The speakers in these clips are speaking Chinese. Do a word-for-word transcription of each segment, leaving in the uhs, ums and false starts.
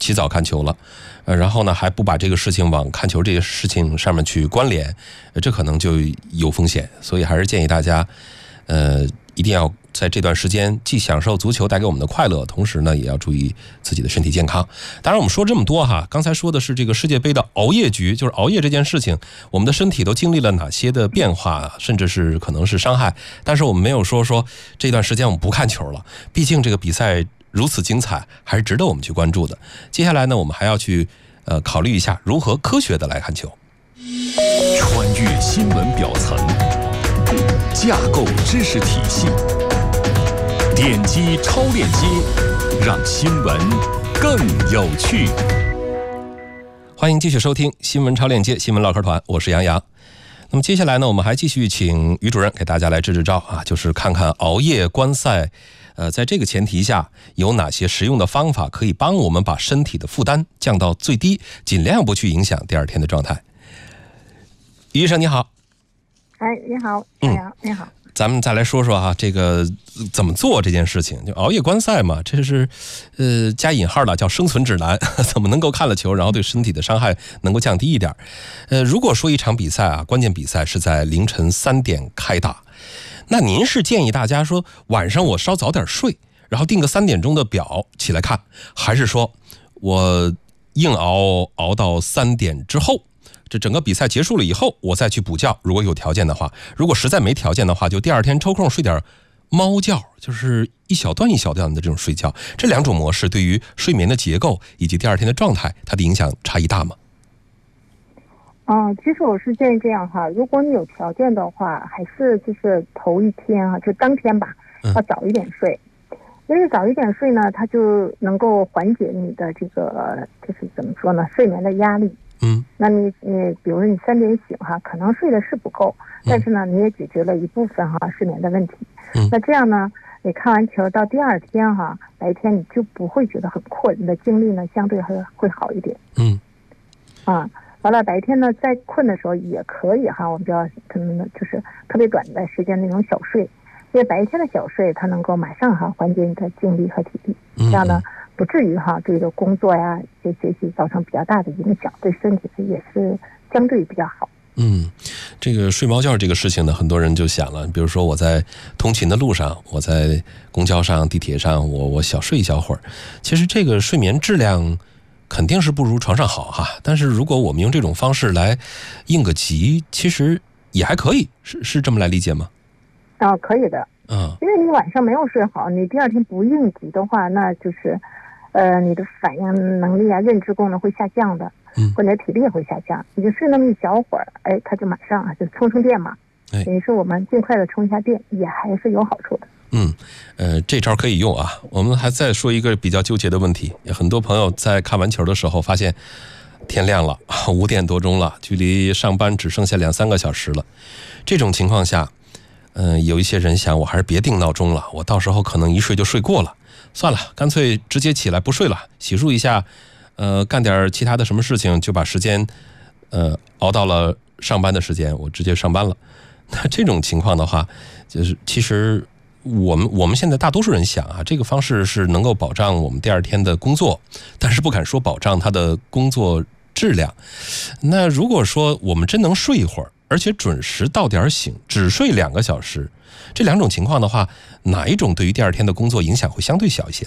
起早看球了，呃，然后呢还不把这个事情往看球这些事情上面去关联，呃，这可能就有风险。所以还是建议大家，呃，一定要在这段时间既享受足球带给我们的快乐，同时呢也要注意自己的身体健康。当然我们说这么多哈，刚才说的是这个世界杯的熬夜局，就是熬夜这件事情，我们的身体都经历了哪些的变化，甚至是可能是伤害，但是我们没有说说这段时间我们不看球了，毕竟这个比赛如此精彩，还是值得我们去关注的。接下来呢，我们还要去呃考虑一下如何科学的来看球。 穿越新闻表层，架构知识体系，点击超链接，让新闻更有趣。 欢迎继续收听新闻超链接新闻唠嗑团，我是杨洋。那么接下来呢，我们还继续请于主任给大家来支支招啊，就是看看熬夜观赛。呃，在这个前提下，有哪些实用的方法可以帮我们把身体的负担降到最低，尽量不去影响第二天的状态？于医生你好。 哎，你好，嗯，你好。 咱们再来说说哈，这个怎么做这件事情？就熬夜观赛嘛，这是呃加引号的叫生存指南，怎么能够看了球，然后对身体的伤害能够降低一点？呃，如果说一场比赛啊，关键比赛是在凌晨三点开打。那您是建议大家说晚上我稍早点睡，然后定个三点钟的表起来看，还是说我硬熬熬到三点之后，这整个比赛结束了以后我再去补觉，如果有条件的话，如果实在没条件的话，就第二天抽空睡点猫觉，就是一小段一小段的这种睡觉。这两种模式对于睡眠的结构以及第二天的状态，它的影响差异大吗？ 嗯，其实我是建议这样哈，如果你有条件的话，还是就是头一天啊，就当天吧，要早一点睡。嗯、因为早一点睡呢，它就能够缓解你的这个就是怎么说呢，睡眠的压力。 嗯， 那你你比如说你三点醒哈，可能睡的是不够，但是呢，你也解决了一部分哈睡眠的问题。 嗯， 那这样呢，你看完球到第二天哈，白天你就不会觉得很困，你的精力呢相对会会好一点。 嗯， 啊。完了，白天呢，在困的时候也可以哈，我们就要可能就是特别短的时间那种小睡，因为白天的小睡它能够马上哈缓解你的精力和体力，这样呢不至于哈对这个工作呀、这学习造成比较大的影响，对身体也是相对比较好。 嗯，这个睡猫觉这个事情呢，很多人就想了，比如说我在通勤的路上，我在公交上、地铁上，我我小睡一小会儿，其实这个睡眠质量肯定是不如床上好哈，但是如果我们用这种方式来应个急，其实也还可以，是是这么来理解吗？ 啊，可以的。 嗯， 因为你晚上没有睡好，你第二天不应急的话，那就是，呃，你的反应能力啊、认知功能会下降的， 嗯， 或者体力也会下降。你就睡那么一小会儿，哎，它就马上啊就充充电嘛。 哎， 等于是我们尽快的充一下电，也还是有好处的。 嗯，呃，这招可以用啊。我们还再说一个比较纠结的问题，很多朋友在看完球的时候发现天亮了，五点多钟了，距离上班只剩下两三个小时了。这种情况下，嗯、呃，有一些人想，我还是别定闹钟了，我到时候可能一睡就睡过了，算了，干脆直接起来不睡了，洗漱一下，呃，干点其他的什么事情，就把时间，呃，熬到了上班的时间，我直接上班了。那这种情况的话，就是其实。我们我们现在大多数人想啊，这个方式是能够保障我们第二天的工作，但是不敢说保障他的工作质量。那如果说我们真能睡一会儿，而且准时到点醒，只睡两个小时，这两种情况的话，哪一种对于第二天的工作影响会相对小一些呢？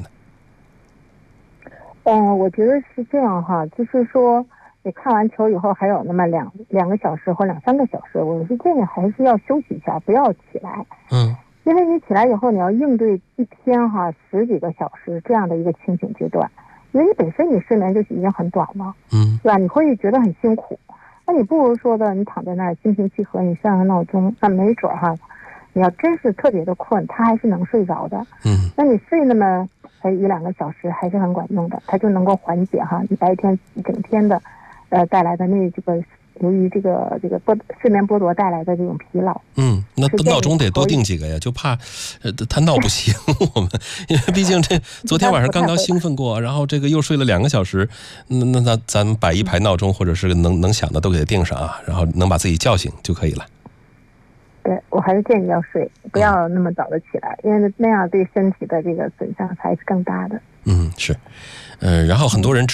嗯，我觉得是这样哈，就是说你看完球以后还有那么两两个小时或两三个小时，我是建议还是要休息一下，不要起来。 嗯。 因为你起来以后，你要应对一天哈十几个小时这样的一个清醒阶段，因为你本身你睡眠就已经很短了， 嗯， 对吧？你会觉得很辛苦，那你不如说的，你躺在那儿心平气和，你上个闹钟，那没准哈，你要真是特别的困，他还是能睡着的， 嗯， 那你睡那么哎一两个小时还是很管用的，它就能够缓解哈你白天一整天的呃带来的那这个。由于这个这个剥睡眠剥夺带来的这种疲劳， 嗯，那闹钟得多定几个呀，就怕呃他闹不醒我们，因为毕竟这昨天晚上刚刚兴奋过，然后这个又睡了两个小时，那那那咱们摆一排闹钟或者是能能响的都给它定上啊，然后能把自己叫醒就可以了。 对，我还是建议要睡，不要那么早的起来，因为那样对身体的这个损伤才是更大的。 嗯，是，嗯、呃，然后很多人。